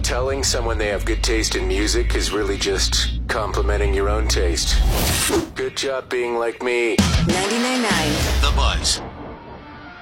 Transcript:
Telling someone they have good taste in music is really just complimenting your own taste. Good job being like me. 99.9 The Buzz.